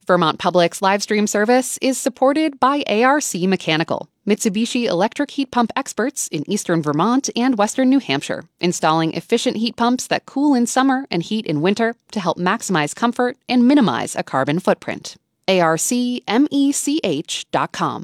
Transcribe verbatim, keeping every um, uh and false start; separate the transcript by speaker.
Speaker 1: Vermont Public's live stream service is supported by A R C Mechanical, Mitsubishi electric heat pump experts in eastern Vermont and western New Hampshire, installing efficient heat pumps that cool in summer and heat in winter to help maximize comfort and minimize a carbon footprint. A R C mech dot com.